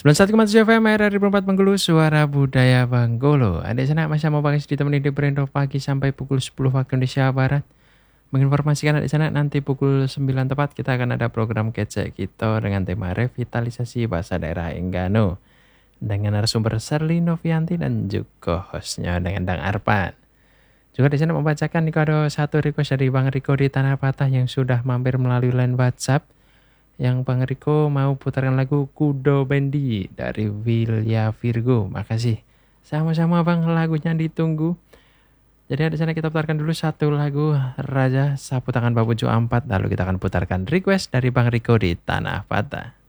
91,7 FM RRI 4 Bengkulu, suara budaya Bengkulu. Adik sana masih mau Bang ditemani di Brendo pagi sampai pukul 10 waktu Indonesia Barat. Menginformasikan adik sana nanti pukul 9 tepat kita akan ada program kece kita dengan tema revitalisasi bahasa daerah Enggano. Dengan narasumber Sherly Novianti dan juga hostnya dengan Dang Arpan. Juga di sana membacakan nih ada satu request dari Bang Riko di Tanah Patah yang sudah mampir melalui line WhatsApp. Yang Bang Riko mau putarkan lagu Kudo Bendi dari Wilya Virgo. Makasih. Sama-sama Bang, lagunya ditunggu. Jadi di sana kita putarkan dulu satu lagu Raja Sapu Tangan Babuju 4. Lalu kita akan putarkan request dari Bang Riko di Tanah Patah.